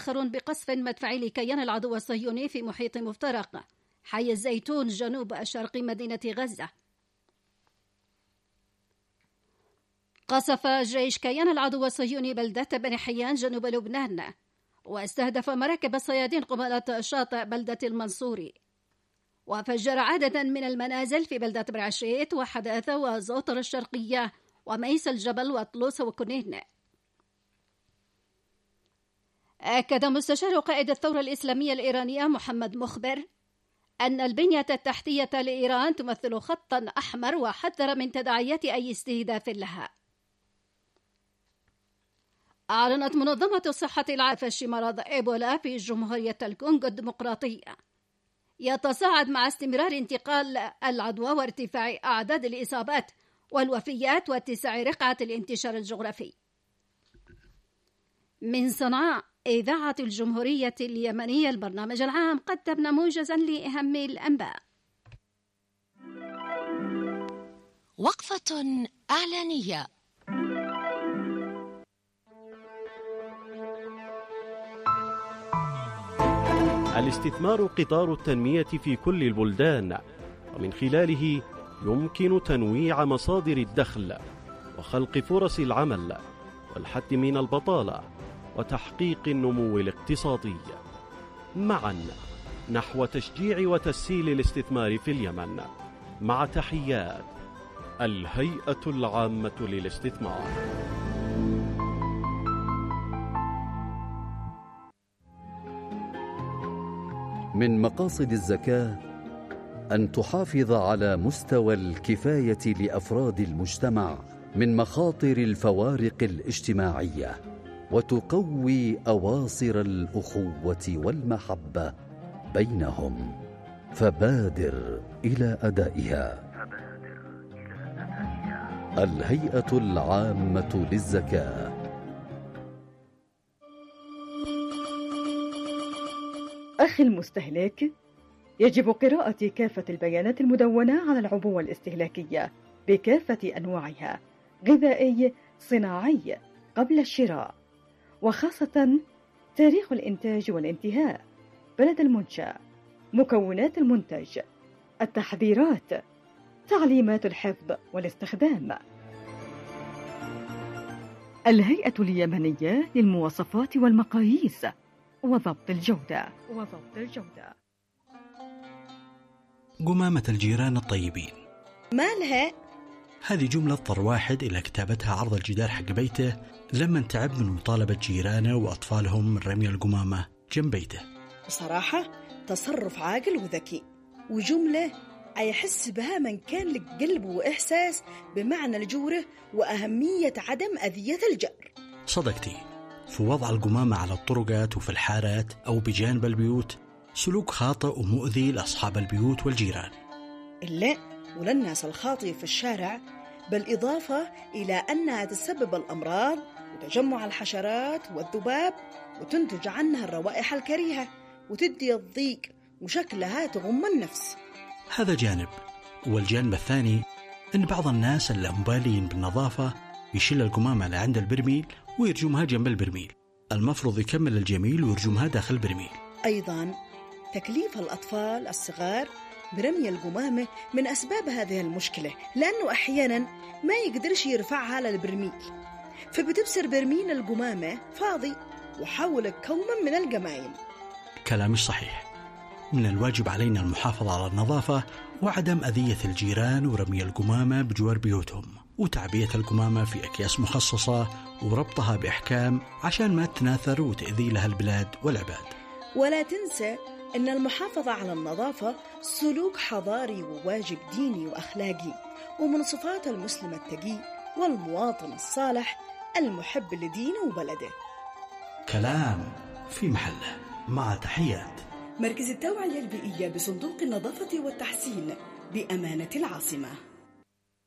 آخر بقصف مدفعي لكيان العدو الصهيوني في محيط مفترق حي الزيتون جنوب شرق مدينة غزة. قصف جيش كيان العدو الصهيوني بلدة بني حيان جنوب لبنان، واستهدف مراكب الصيادين قبالة شاطئ بلدة المنصوري، وفجر عددا من المنازل في بلدة برعشيت وحداثة وزوطر الشرقية وميس الجبل وطلوس وكنين. أكد مستشار قائد الثورة الإسلامية الإيرانية محمد مخبر أن البنية التحتية لإيران تمثل خطا أحمر، وحذر من تداعيات أي استهداف لها. أعلنت منظمة الصحة العالمية فشي مرض إيبولا في جمهورية الكونغو الديمقراطية يتصاعد مع استمرار انتقال العدوى وارتفاع أعداد الإصابات والوفيات واتساع رقعة الانتشار الجغرافي. من صنعاء إذاعة الجمهورية اليمنية البرنامج العام قدمنا موجزا لأهم الأنباء. وقفة إعلانية. الاستثمار قطار التنمية في كل البلدان، ومن خلاله يمكن تنويع مصادر الدخل وخلق فرص العمل والحد من البطالة وتحقيق النمو الاقتصادي. معا نحو تشجيع وتسهيل الاستثمار في اليمن، مع تحيات الهيئة العامة للاستثمار. من مقاصد الزكاة أن تحافظ على مستوى الكفاية لأفراد المجتمع من مخاطر الفوارق الاجتماعية، وتقوي أواصر الأخوة والمحبة بينهم، فبادر إلى أدائها. الهيئة العامة للزكاة. أخي المستهلك، يجب قراءة كافة البيانات المدونة على العبوة الاستهلاكية بكافة أنواعها، غذائي، صناعي، قبل الشراء، وخاصة تاريخ الإنتاج والانتهاء، بلد المنشأ، مكونات المنتج، التحذيرات، تعليمات الحفظ والاستخدام. الهيئة اليمنية للمواصفات والمقاييس وضبط الجودة. قمامة الجيران الطيبين. مالها؟ هذه جملة اضطر واحد إلى كتابتها عرض الجدار حق بيته لما تعب من مطالبة جيرانه وأطفالهم من رمي القمامة جنب بيته. بصراحة تصرف عاقل وذكي، وجملة يحس بها من كان لك قلب وإحساس بمعنى الجورة وأهمية عدم أذية الجار. صدقتي، في وضع القمامة على الطرقات وفي الحارات أو بجانب البيوت سلوك خاطئ ومؤذي لأصحاب البيوت والجيران. إلا وللناس الخاطئة في الشارع، بالإضافة إلى أنها تسبب الأمراض وتجمع الحشرات والذباب، وتنتج عنها الروائح الكريهة وتدي الضيق وشكلها تغم النفس. هذا جانب. والجانب الثاني أن بعض الناس اللامبالين بالنظافة يشيل القمامة لعند البرميل ويرجمها جنب البرميل. المفروض يكمل الجميل ويرجمها داخل البرميل. أيضا تكليف الأطفال الصغار برمي القمامة من أسباب هذه المشكلة، لأنه أحيانا ما يقدرش يرفعها للبرميل، فبتبصر برميل القمامة فاضي وحولك كوما من القمايم. كلام صحيح. من الواجب علينا المحافظة على النظافة وعدم أذية الجيران ورمي القمامة بجوار بيوتهم، وتعبية القمامة في أكياس مخصصة وربطها بإحكام عشان ما تناثر وتأذي لها البلاد والعباد. ولا تنسى أن المحافظة على النظافة سلوك حضاري وواجب ديني وأخلاقي، ومن صفات المسلم التقي والمواطن الصالح المحب لدينه وبلده. كلام في محله. مع تحيات مركز التوعية البيئية بصندوق النظافة والتحسين بأمانة العاصمة.